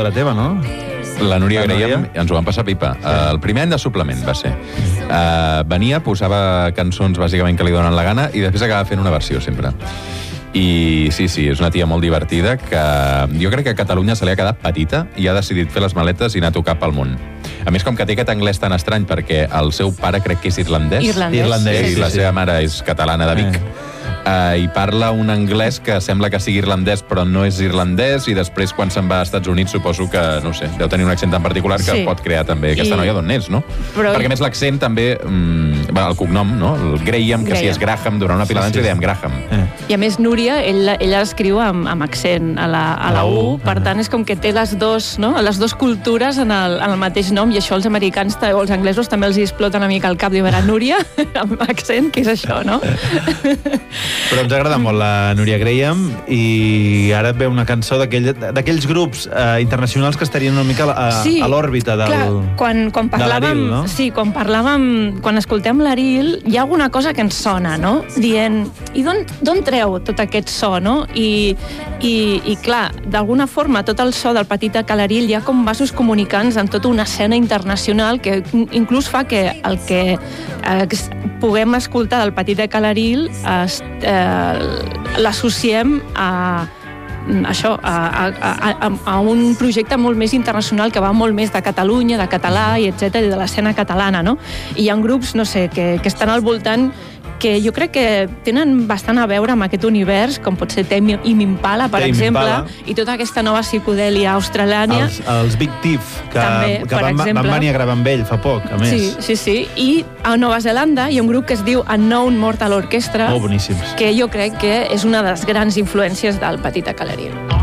la teva, no? La Núria Graham, ens ho van passar pipa. El primer any de suplement va ser. Venia, posava cançons bàsicament que li donen la gana i després acaba fent una versió sempre. I sí, és una tia molt divertida que jo crec que a Catalunya se li ha quedat petita i ha decidit fer les maletes i anar a tocar pel món. A més, com que té aquest anglès tan estrany perquè el seu pare crec que és irlandès. Irlandès. I la seva mare és catalana de Vic. I parla un anglès que sembla que sigui irlandès però no és irlandès i després quan se'n va als Estats Units suposo que, no sé, deu tenir un accent tan particular que pot crear també aquesta noia d'on és, no? Perquè a més l'accent també, el cognom, no? El Graham, que si és Graham, durant una pila d'anys li dèiem Graham. I a més Núria, ella escriu amb accent a la U, per tant és com que té les dues cultures en el mateix nom i això els americans o els anglesos també els explota una mica el cap, diu, Núria, amb accent, què és això, no? Però ens agrada molt la Núria Graham i ara et ve una cançó d'aquells grups internacionals que estarien una mica a l'òrbita del... Clar, quan parlàvem... No? Sí, quan escoltem l'Aril, hi ha alguna cosa que ens sona, no? Dient, i d'on treu tot aquest so, no? I clar, d'alguna forma, tot el so del Petita Calaril hi ha com vasos comunicants en tota una escena internacional que inclús fa que el que puguem escoltar del Petita Calaril l'associem a un projecte molt més internacional que va molt més de Catalunya, de català i etcètera, i de l'escena catalana, no? I hi ha grups, no sé, que estan al voltant que jo crec que tenen bastant a veure amb aquest univers, com pot ser Tame Impala, per exemple, i tota aquesta nova psicodèlia australiana. Els Big Thief, que van venir a gravar amb ell fa poc, a més. Sí. I a Nova Zelanda hi ha un grup que es diu Unknown Mortal Orchestra, boníssims, que jo crec que és una de les grans influències del Petita Calaril.